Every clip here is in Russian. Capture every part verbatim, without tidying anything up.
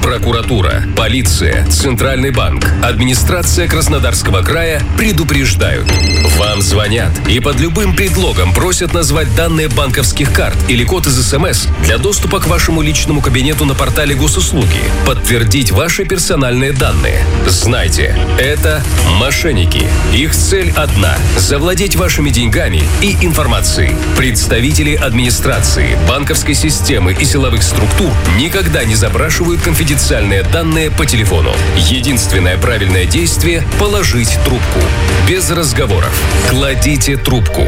Прокуратура, полиция, Центральный банк, администрация Краснодарского края предупреждают. Вам звонят и под любым предлогом просят назвать данные банковских карт или код из СМС для доступа к вашему личному кабинету на портале госуслуги, подтвердить ваши персональные данные. Знайте, это мошенники. Их цель одна – завладеть вашими деньгами и информацией. Представители администрации, банковской системы и силовых структур никогда не запрашивают конфиденциальные данные по телефону. Единственное правильное действие – положить трубку. Без разговоров. Кладите трубку.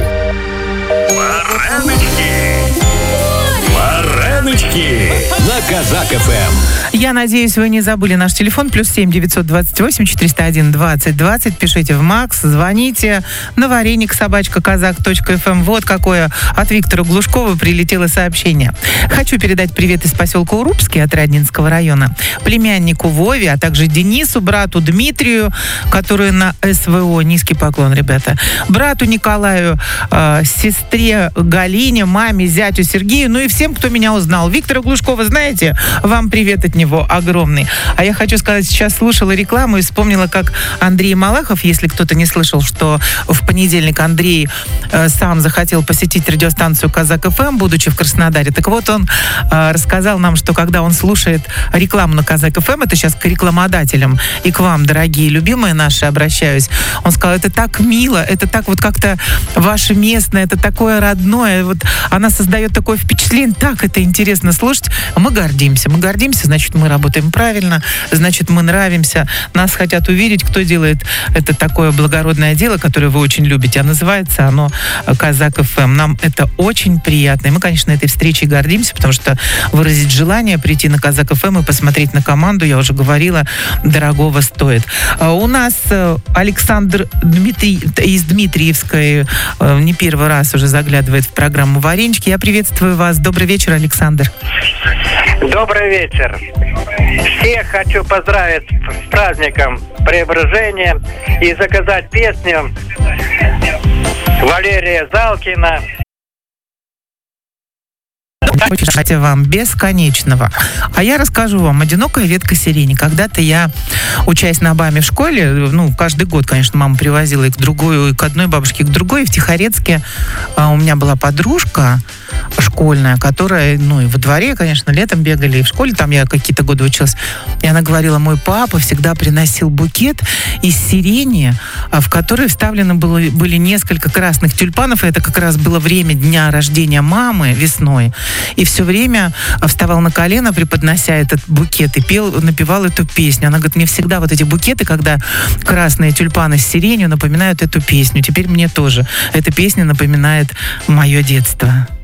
Бараночки на Казак-ФМ. Я надеюсь, вы не забыли наш телефон. Плюс семь девятьсот двадцать восемь четыреста один двадцать двадцать. Пишите в Макс, звоните на вареник собачка казак точка эф эм. Вот какое от Виктора Глушкова прилетело сообщение. Хочу передать привет из поселка Урупский от Раднинского района племяннику Вове, а также Денису, брату Дмитрию, который на эс вэ о. Низкий поклон, ребята. Брату Николаю, э, сестре Галине, маме, зятю Сергею, ну и всем, кто меня узнал. Виктора Глушкова, знаете, вам привет от него огромный. А я хочу сказать, сейчас слушала рекламу и вспомнила, как Андрей Малахов, если кто-то не слышал, что в понедельник Андрей э, сам захотел посетить радиостанцию Казак-ФМ, будучи в Краснодаре. Так вот, он э, рассказал нам, что когда он слушает рекламу на Казак-ФМ, это сейчас к рекламодателям и к вам, дорогие, любимые наши, обращаюсь, он сказал, это так мило, это так вот как-то ваше местное, это такое родное, вот она создает такое впечатление, так это интересно слушать. Мы гордимся, мы гордимся, значит, мы работаем правильно, значит, мы нравимся, нас хотят увидеть, кто делает это такое благородное дело, которое вы очень любите, а называется оно Казак-ФМ. Нам это очень приятно. И мы, конечно, этой встречей гордимся, потому что выразить желание прийти на Казак-ФМ и посмотреть на команду, я уже говорила, дорогого стоит. У нас Александр Дмитрий из Дмитриевской не первый раз уже заглядывает в программу «Варенички». Я приветствую вас. Добрый вечер, Александр. Добрый вечер. Всех хочу поздравить с праздником Преображения и заказать песню Валерия Залкина. Хотя вам бесконечного. А я расскажу вам «Одинокая ветка сирени». Когда-то я, учась на БАМе в школе, ну, каждый год, конечно, мама привозила и к другой, и к одной бабушке, и к другой. И в Тихорецке а, у меня была подружка школьная, которая, ну, и во дворе, конечно, летом бегали, и в школе там я какие-то годы училась. И она говорила, мой папа всегда приносил букет из сирени, в который вставлены было, были несколько красных тюльпанов, и это как раз было время дня рождения мамы весной. И все время вставал на колено, преподнося этот букет, и пел, напевал эту песню. Она говорит, мне всегда вот эти букеты, когда красные тюльпаны с сиренью, напоминают эту песню. Теперь мне тоже эта песня напоминает мое детство.